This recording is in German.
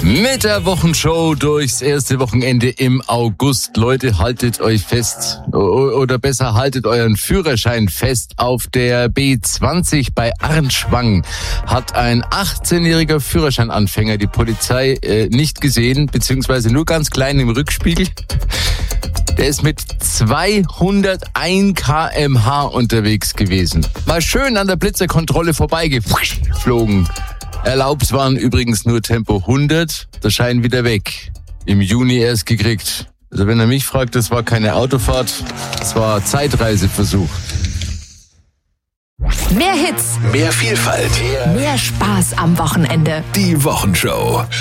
Mit der Wochenshow durchs erste Wochenende im August. Leute, haltet euch fest oder besser haltet euren Führerschein fest. Auf der B20 bei Arnschwang hat ein 18-jähriger Führerscheinanfänger die Polizei nicht gesehen, beziehungsweise nur ganz klein im Rückspiegel. Der ist mit 201 km/h unterwegs gewesen. War schön an der Blitzerkontrolle vorbeigeflogen. Erlaubt waren übrigens nur Tempo 100, der Schein wieder weg. Im Juni erst gekriegt. Also wenn er mich fragt, das war keine Autofahrt, das war Zeitreiseversuch. Mehr Hits, mehr Vielfalt, mehr Spaß am Wochenende. Die Wochenshow.